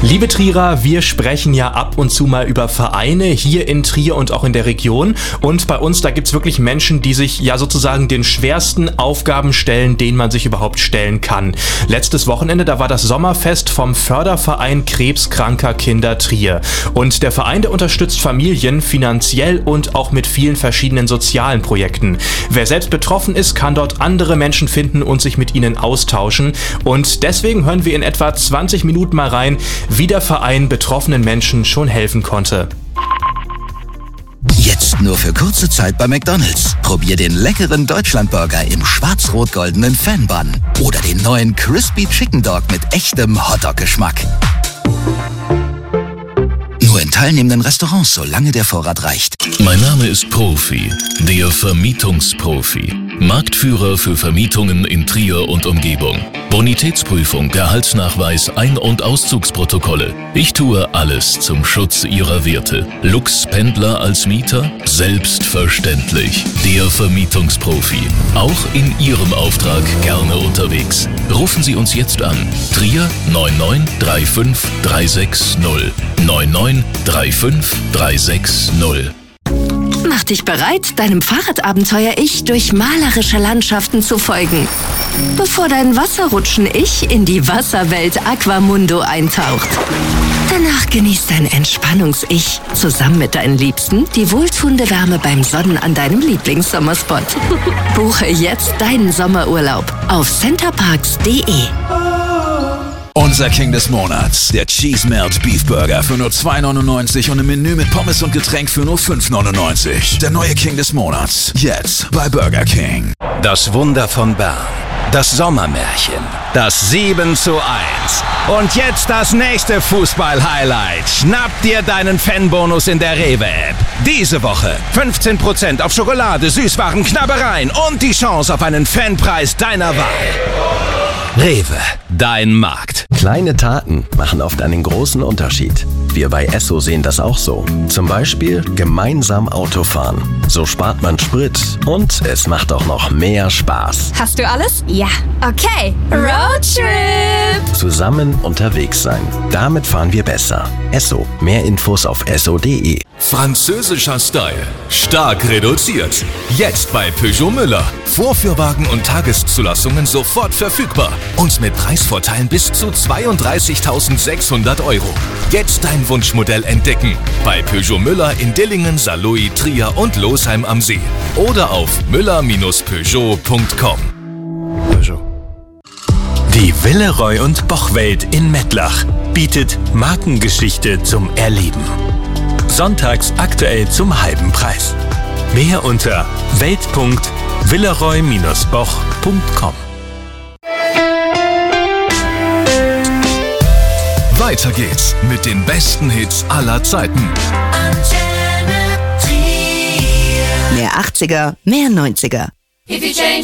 Liebe Trierer, wir sprechen ja ab und zu mal über Vereine hier in Trier und auch in der Region. Und bei uns, da gibt's wirklich Menschen, die sich ja sozusagen den schwersten Aufgaben stellen, denen man sich überhaupt stellen kann. Letztes Wochenende, da war das Sommerfest vom Förderverein Krebskranker Kinder Trier. Und der Verein, der unterstützt Familien finanziell und auch mit vielen verschiedenen sozialen Projekten. Wer selbst betroffen ist, kann dort andere Menschen finden und sich mit ihnen austauschen. Und deswegen hören wir in etwa 20 Minuten mal rein, wie der Verein betroffenen Menschen schon helfen konnte. Jetzt nur für kurze Zeit bei McDonald's. Probier den leckeren Deutschlandburger im schwarz-rot-goldenen Fan-Bun oder den neuen Crispy Chicken Dog mit echtem Hotdog-Geschmack. Nur in teilnehmenden Restaurants, solange der Vorrat reicht. Mein Name ist Profi, der Vermietungsprofi. Marktführer für Vermietungen in Trier und Umgebung. Bonitätsprüfung, Gehaltsnachweis, Ein- und Auszugsprotokolle. Ich tue alles zum Schutz Ihrer Werte. Lux-Pendler als Mieter? Selbstverständlich. Der Vermietungsprofi. Auch in Ihrem Auftrag gerne unterwegs. Rufen Sie uns jetzt an. Trier 99 35 360 99 35 360. Mach dich bereit, deinem Fahrradabenteuer-Ich durch malerische Landschaften zu folgen, bevor dein Wasserrutschen-Ich in die Wasserwelt Aquamundo eintaucht. Danach genießt dein Entspannungs-Ich zusammen mit deinen Liebsten die wohltuende Wärme beim Sonnen an deinem Lieblingssommerspot. Buche jetzt deinen Sommerurlaub auf centerparks.de. Unser King des Monats, der Cheese Melt Beef Burger für nur 2,99 und im Menü mit Pommes und Getränk für nur 5,99. Der neue King des Monats, jetzt bei Burger King. Das Wunder von Bern, das Sommermärchen, das 7:1 und jetzt das nächste Fußball-Highlight. Schnapp dir deinen Fanbonus in der Rewe-App. Diese Woche 15% auf Schokolade, Süßwaren, Knabbereien und die Chance auf einen Fanpreis deiner Wahl. Rewe, dein Markt. Kleine Taten machen oft einen großen Unterschied. Wir bei Esso sehen das auch so. Zum Beispiel gemeinsam Auto fahren. So spart man Sprit und es macht auch noch mehr Spaß. Hast du alles? Ja. Okay. Roadtrip! Zusammen unterwegs sein. Damit fahren wir besser. Esso. Mehr Infos auf esso.de. Französischer Style. Stark reduziert. Jetzt bei Peugeot Müller. Vorführwagen und Tageszulassungen sofort verfügbar. Und mit Preisvorteilen bis zu 32.600 €. Jetzt dein Wunschmodell entdecken. Bei Peugeot Müller in Dillingen, Saarlouis, Trier und Losheim am See. Oder auf müller-peugeot.com. Die Villeroy und Boch Welt in Mettlach bietet Markengeschichte zum Erleben. Sonntags aktuell zum halben Preis. Mehr unter welt.villeroy-boch.com. Weiter geht's mit den besten Hits aller Zeiten. Mehr 80er, mehr 90er.